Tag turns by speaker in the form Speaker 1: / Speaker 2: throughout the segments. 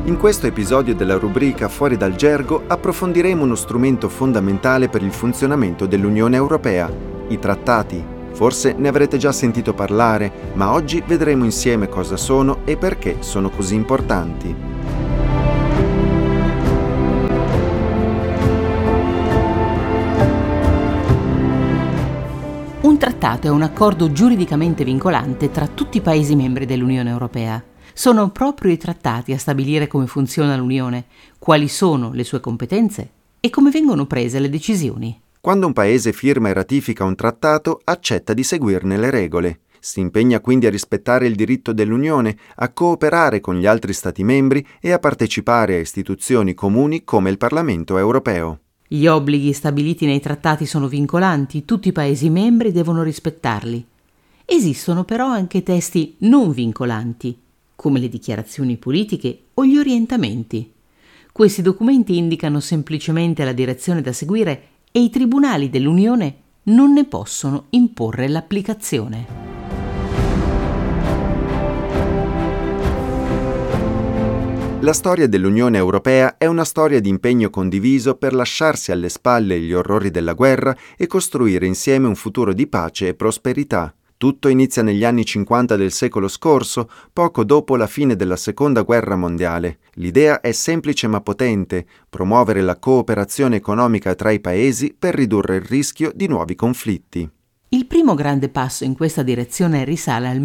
Speaker 1: In questo episodio della rubrica Fuori dal Gergo approfondiremo uno strumento fondamentale per il funzionamento dell'Unione Europea, i trattati. Forse ne avrete già sentito parlare, ma oggi vedremo insieme cosa sono e perché sono così importanti.
Speaker 2: Un trattato è un accordo giuridicamente vincolante tra tutti i Paesi membri dell'Unione Europea. Sono proprio i trattati a stabilire come funziona l'Unione, quali sono le sue competenze e come vengono prese le decisioni.
Speaker 1: Quando un Paese firma e ratifica un trattato, accetta di seguirne le regole. Si impegna quindi a rispettare il diritto dell'Unione, a cooperare con gli altri Stati membri e a partecipare a istituzioni comuni come il Parlamento europeo.
Speaker 2: Gli obblighi stabiliti nei trattati sono vincolanti, tutti i Paesi membri devono rispettarli. Esistono però anche testi non vincolanti, come le dichiarazioni politiche o gli orientamenti. Questi documenti indicano semplicemente la direzione da seguire e i tribunali dell'Unione non ne possono imporre l'applicazione.
Speaker 1: La storia dell'Unione Europea è una storia di impegno condiviso per lasciarsi alle spalle gli orrori della guerra e costruire insieme un futuro di pace e prosperità. Tutto inizia negli anni 50 del secolo scorso, poco dopo la fine della Seconda Guerra Mondiale. L'idea è semplice ma potente: promuovere la cooperazione economica tra i paesi per ridurre il rischio di nuovi conflitti.
Speaker 2: Il primo grande passo in questa direzione risale al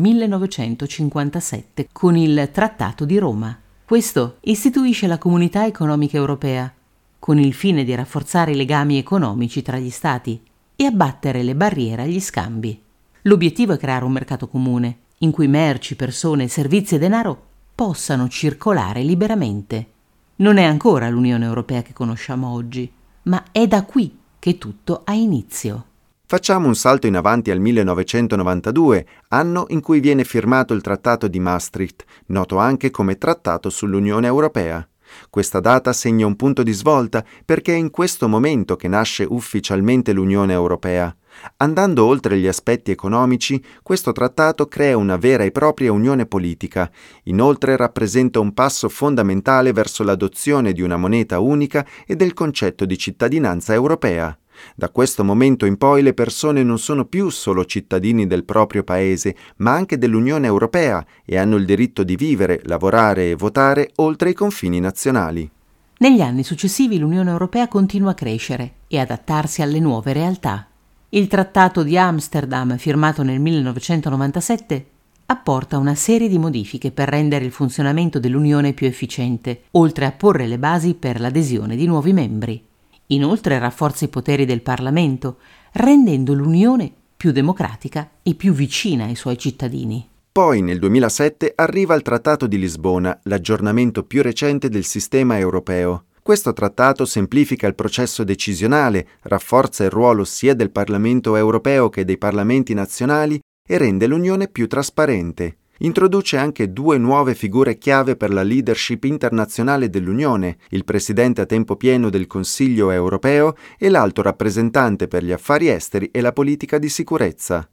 Speaker 2: 1957 con il Trattato di Roma. Questo istituisce la Comunità Economica Europea, con il fine di rafforzare i legami economici tra gli Stati e abbattere le barriere agli scambi. L'obiettivo è creare un mercato comune, in cui merci, persone, servizi e denaro possano circolare liberamente. Non è ancora l'Unione Europea che conosciamo oggi, ma è da qui che tutto ha inizio.
Speaker 1: Facciamo un salto in avanti al 1992, anno in cui viene firmato il Trattato di Maastricht, noto anche come Trattato sull'Unione Europea. Questa data segna un punto di svolta perché è in questo momento che nasce ufficialmente l'Unione Europea. Andando oltre gli aspetti economici, questo trattato crea una vera e propria unione politica. Inoltre rappresenta un passo fondamentale verso l'adozione di una moneta unica e del concetto di cittadinanza europea. Da questo momento in poi le persone non sono più solo cittadini del proprio paese, ma anche dell'Unione Europea e hanno il diritto di vivere, lavorare e votare oltre i confini nazionali.
Speaker 2: Negli anni successivi l'Unione Europea continua a crescere e adattarsi alle nuove realtà. Il Trattato di Amsterdam, firmato nel 1997, apporta una serie di modifiche per rendere il funzionamento dell'Unione più efficiente, oltre a porre le basi per l'adesione di nuovi membri. Inoltre rafforza i poteri del Parlamento, rendendo l'Unione più democratica e più vicina ai suoi cittadini.
Speaker 1: Poi nel 2007 arriva il Trattato di Lisbona, l'aggiornamento più recente del sistema europeo. Questo trattato semplifica il processo decisionale, rafforza il ruolo sia del Parlamento europeo che dei parlamenti nazionali e rende l'Unione più trasparente. Introduce anche due nuove figure chiave per la leadership internazionale dell'Unione, il Presidente a tempo pieno del Consiglio europeo e l'Alto rappresentante per gli affari esteri e la politica di sicurezza.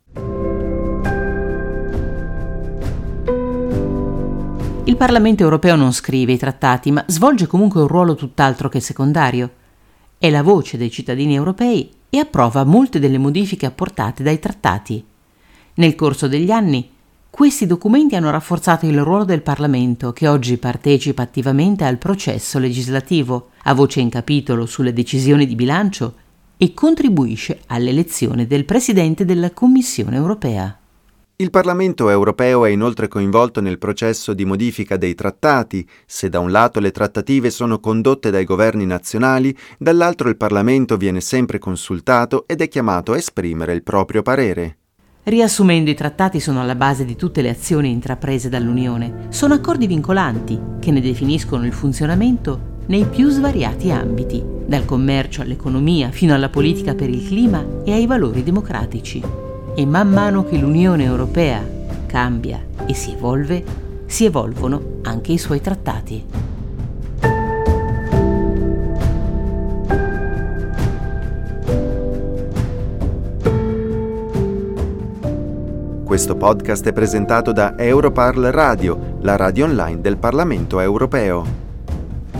Speaker 2: Il Parlamento europeo non scrive i trattati, ma svolge comunque un ruolo tutt'altro che secondario. È la voce dei cittadini europei e approva molte delle modifiche apportate dai trattati. Nel corso degli anni, questi documenti hanno rafforzato il ruolo del Parlamento, che oggi partecipa attivamente al processo legislativo, ha voce in capitolo sulle decisioni di bilancio e contribuisce all'elezione del Presidente della Commissione europea.
Speaker 1: Il Parlamento europeo è inoltre coinvolto nel processo di modifica dei trattati. Se da un lato le trattative sono condotte dai governi nazionali, dall'altro il Parlamento viene sempre consultato ed è chiamato a esprimere il proprio parere.
Speaker 2: Riassumendo, i trattati sono alla base di tutte le azioni intraprese dall'Unione. Sono accordi vincolanti che ne definiscono il funzionamento nei più svariati ambiti, dal commercio all'economia fino alla politica per il clima e ai valori democratici. E man mano che l'Unione Europea cambia e si evolve, si evolvono anche i suoi trattati.
Speaker 1: Questo podcast è presentato da Europarl Radio, la radio online del Parlamento europeo.